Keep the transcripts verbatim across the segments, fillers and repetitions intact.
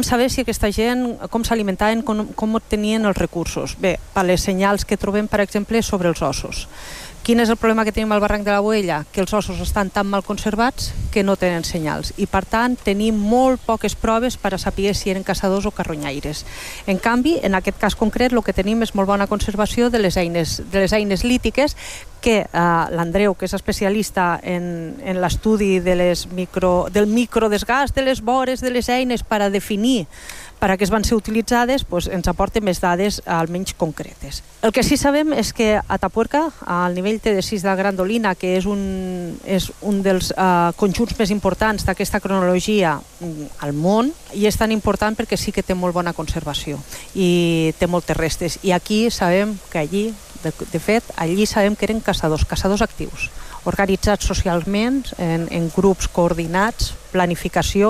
saber si aquesta gent, com s'alimentaven, com, com obtenien els recursos. Bé, per les senyals que trobem, per exemple, sobre els ossos. Quin és el problema que tenim al barranc de la Boella? Que els ossos estan tan mal conservats que no tenen senyals i, per tant, tenim molt poques proves per a saber si eren caçadors o carronyaires. En canvi, en aquest cas concret, el que tenim és molt bona conservació de les eines, de les eines lítiques que eh, l'Andreu, que és especialista en, en l'estudi de les micro, del microdesgast de les vores de les eines per a definir per a què es van ser utilitzades, doncs ens aporta més dades almenys concretes. El que sí sabem és que a Atapuerca, al nivell T D sis de la Grandolina, que és un, és un dels uh, conjunts més importants d'aquesta cronologia al món, i és tan important perquè sí que té molt bona conservació i té moltes restes. I aquí sabem que allí, de, de fet, allí sabem que eren caçadors, caçadors actius, organitzats socialment, en, en grups coordinats, planificació,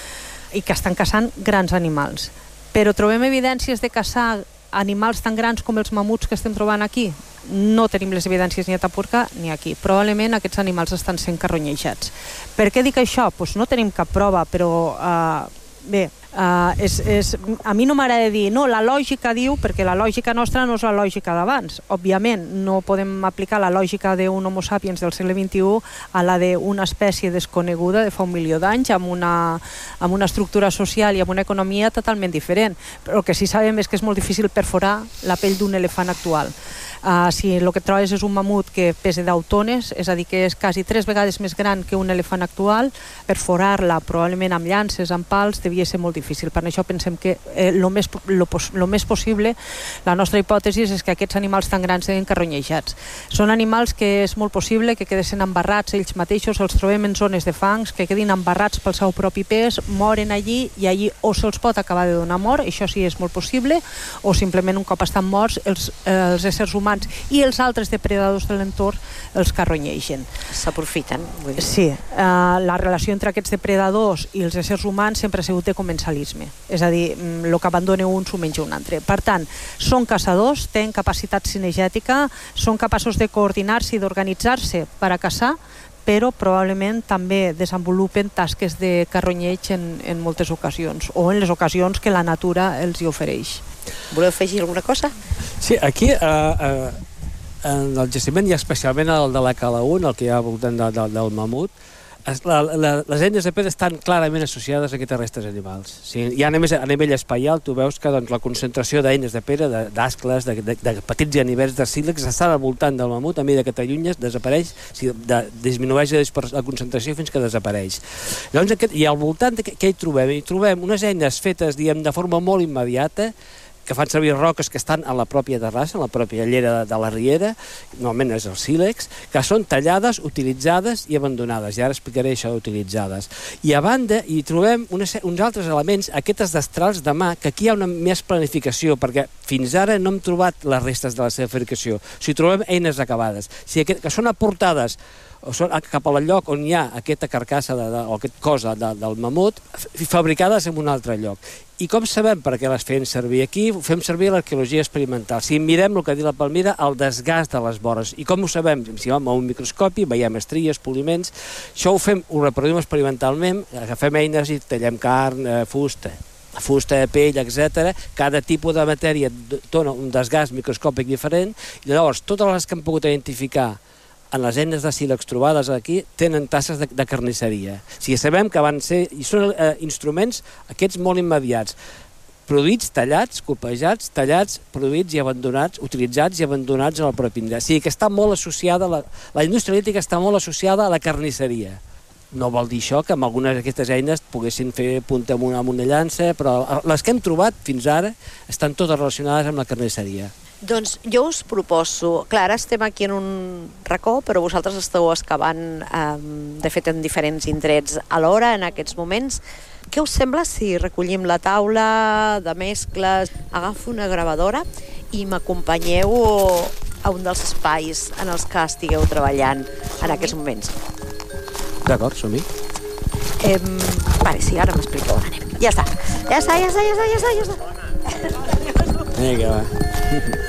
i que estan caçant grans animals. Però trobem evidències de caçar animals tan grans com els mamuts que estem trobant aquí? No tenim les evidències ni a Atapuerca ni aquí. Probablement aquests animals estan sent carronyejats. Per què dic això? Pues no tenim cap prova, però eh, bé, Uh, és, és, a mi no m'agrada dir no, la lògica diu, perquè la lògica nostra no és la lògica d'abans. Òbviament no podem aplicar la lògica d'un homo sapiens del segle vint-i-u a la d'una espècie desconeguda de fa un milió d'anys amb una, amb una estructura social i amb una economia totalment diferent, però el que sí sabem és que és molt difícil perforar la pell d'un elefant actual. Uh, si el que trobes és un mamut que pesa deu tones, és a dir, que és quasi tres vegades més gran que un elefant actual, perforar-la probablement amb llances, amb pals, devia ser molt difícil. Per això pensem que eh, lo, més, lo, lo més possible, la nostra hipòtesi és que aquests animals tan grans siguin carronyejats. Són animals que és molt possible que quedessin embarrats ells mateixos, els trobem en zones de fangs, que quedin embarrats pel seu propi pes, moren allí i allí o se'ls pot acabar de donar mort, això sí és molt possible, o simplement un cop estan morts els, eh, els éssers humans i els altres depredadors de l'entorn els carronyegen. S'aprofiten. Sí, eh, la relació entre aquests depredadors i els éssers humans sempre ha sigut de comensalisme, és a dir, el que abandona un s'ho menja un altre. Per tant, són caçadors, tenen capacitat cinegètica, són capaços de coordinar-se i d'organitzar-se per a caçar, però probablement també desenvolupen tasques de carronyeig en, en moltes ocasions, o en les ocasions que la natura els hi ofereix. Voleu afegir alguna cosa? Sí, aquí eh, eh, en el jaciment, i especialment el de la Cala un, el que hi ha al voltant de, de, del mamut, la, la, les eines de pedra estan clarament associades a aquestes restes animals. O sigui, ja a nivell, a nivell espaial tu veus que doncs, la concentració d'eines de pedra, d'ascles, de, de, de petits anivers de sílex estan al voltant del mamut, a mesura que t'allunyes desapareix, o sigui, de, disminueix la concentració fins que desapareix. Llavors, aquest, i al voltant de, què hi trobem? Hi trobem unes eines fetes, diguem, de forma molt immediata, que fan servir roques que estan a la pròpia terrassa, a la pròpia llera de, de la riera, normalment és el sílex, que són tallades, utilitzades i abandonades. I ara explicaré això d'utilitzades. I a banda hi trobem unes, uns altres elements, aquestes destrals de mà, que aquí hi ha una més planificació, perquè fins ara no hem trobat les restes de la seva fabricació. O sigui, trobem eines acabades. O sigui, que són aportades o són cap al lloc on hi ha aquesta carcassa de, de, o aquest cos de, del mamut fabricades en un altre lloc. I com sabem per què les fem servir aquí? Ho fem servir a l'arqueologia experimental. Si mirem el que diu la Palmira, el desgast de les vores. I com ho sabem? Si vam a un microscopi, veiem estries, poliments, això ho fem, ho reproduïm experimentalment, agafem eines i tallem carn, fusta, fusta, pell, etcètera. Cada tipus de matèria dona un desgast microscòpic diferent i llavors totes les que hem pogut identificar en les eines de sílex trobades aquí tenen tasses de, de carnisseria. O sigui, sabem que van ser, i són eh, instruments aquests molt immediats, produïts, tallats, copejats, tallats, produïts i abandonats, utilitzats i abandonats en el propi indret. O sigui, que està molt associada, la, la indústria lítica està molt associada a la carnisseria. No vol dir això que amb algunes d'aquestes eines poguessin fer punta amb una, amb una llança, però les que hem trobat fins ara estan totes relacionades amb la carnisseria. Doncs jo us proposo, clar, ara estem aquí en un racó, però vosaltres esteu excavant, eh, de fet, en diferents indrets alhora, en aquests moments. Què us sembla si recollim la taula de mescles, agafo una gravadora i m'acompanyeu a un dels espais en els que estigueu treballant en aquests moments? D'acord, som-hi. Eh, vale, sí, ara m'expliqueu. Anem. Ja està, ja està, ja està, ja està, ja està, ja està. Vinga, va.